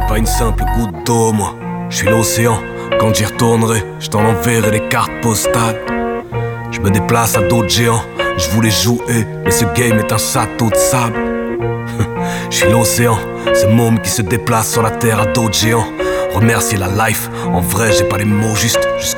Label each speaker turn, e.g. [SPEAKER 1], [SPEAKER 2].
[SPEAKER 1] pas une simple goutte d'eau, moi. Je suis l'océan, quand j'y retournerai, je t'en enverrai des cartes postales. Je me déplace à d'autres géants, je voulais jouer, mais ce game est un château de sable. Je suis l'océan, ce môme qui se déplace sur la terre à d'autres géants. Remercier la life, en vrai j'ai pas les mots justes.